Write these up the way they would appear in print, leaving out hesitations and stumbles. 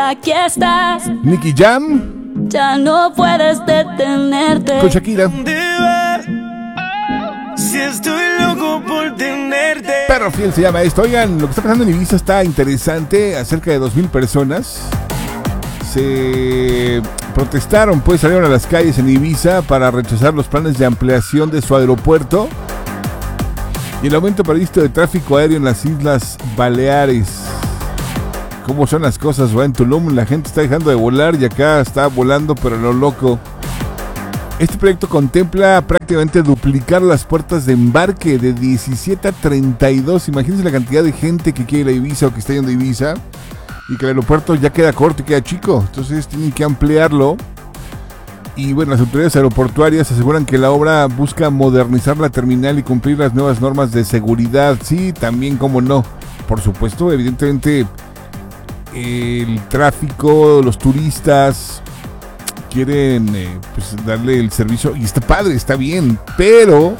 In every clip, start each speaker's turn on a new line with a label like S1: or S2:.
S1: aquí estás.
S2: Nicky Jam.
S1: Ya no puedes detenerte.
S2: Con Shakira.
S3: Si estoy loco por tenerte.
S2: Perro Fiel se llama esto. Oigan, lo que está pasando en Ibiza está interesante. Cerca de 2,000 personas se protestaron, pues salieron a las calles en Ibiza para rechazar los planes de ampliación de su aeropuerto y el aumento previsto de tráfico aéreo en las Islas Baleares. ¿Cómo son las cosas? En Tulum la gente está dejando de volar y acá está volando pero lo loco. Este proyecto contempla prácticamente duplicar las puertas de embarque de 17 a 32. Imagínense la cantidad de gente que quiere ir a Ibiza o que está yendo a Ibiza y que el aeropuerto ya queda corto y queda chico. Entonces tienen que ampliarlo. Y bueno, las autoridades aeroportuarias aseguran que la obra busca modernizar la terminal y cumplir las nuevas normas de seguridad. Sí, también, cómo no. Por supuesto, evidentemente, el tráfico, los turistas quieren pues darle el servicio. Y está padre, está bien. Pero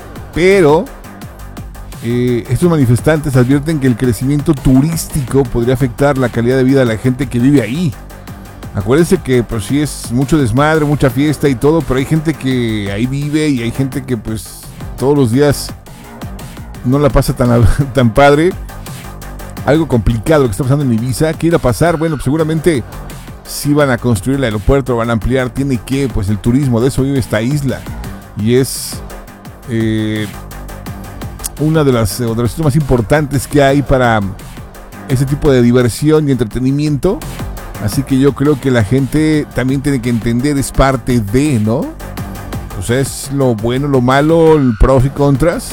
S2: estos manifestantes advierten que el crecimiento turístico podría afectar la calidad de vida de la gente que vive ahí. Acuérdense que pues sí es mucho desmadre, mucha fiesta y todo, pero hay gente que ahí vive y hay gente que pues todos los días no la pasa tan padre. Algo complicado lo que está pasando en Ibiza. ¿Qué irá a pasar? Bueno, pues seguramente sí van a construir el aeropuerto, van a ampliar, tiene que, pues el turismo, de eso vive esta isla. Y es una de las sitios más importantes que hay para ese tipo de diversión y entretenimiento. Así que yo creo que la gente también tiene que entender, es parte de, ¿no? O sea, es lo bueno, lo malo, el pros y contras.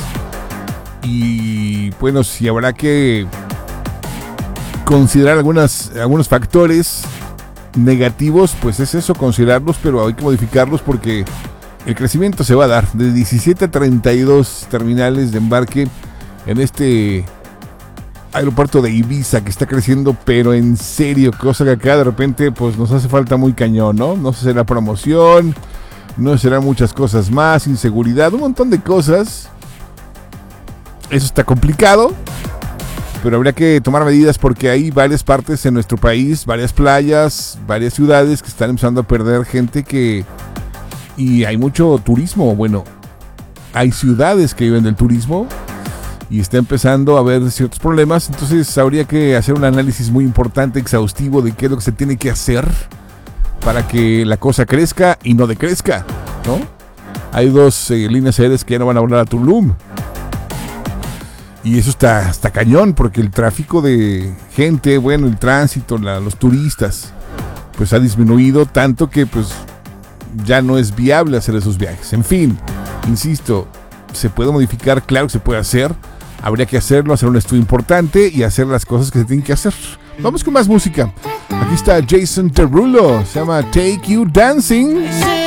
S2: Y bueno, si habrá que considerar algunos factores negativos, pues es eso, considerarlos, pero hay que modificarlos porque el crecimiento se va a dar de 17 a 32 terminales de embarque en este aeropuerto de Ibiza que está creciendo, pero en serio, cosa que acá de repente pues nos hace falta muy cañón, ¿no? No será promoción, no será muchas cosas más, inseguridad, un montón de cosas. Eso está complicado, pero habría que tomar medidas porque hay varias partes en nuestro país, varias playas, varias ciudades que están empezando a perder gente y hay mucho turismo. Bueno, hay ciudades que viven del turismo y está empezando a haber ciertos problemas. Entonces habría que hacer un análisis muy importante, exhaustivo de qué es lo que se tiene que hacer para que la cosa crezca y no decrezca, ¿no? Hay dos líneas aéreas que ya no van a volar a Tulum. Y eso está cañón, porque el tráfico de gente, bueno, el tránsito, los turistas, pues ha disminuido tanto que pues ya no es viable hacer esos viajes. En fin, insisto, se puede modificar, claro que se puede hacer. Habría que hacerlo, hacer un estudio importante y hacer las cosas que se tienen que hacer. Vamos con más música. Aquí está Jason Derulo, se llama Take You Dancing.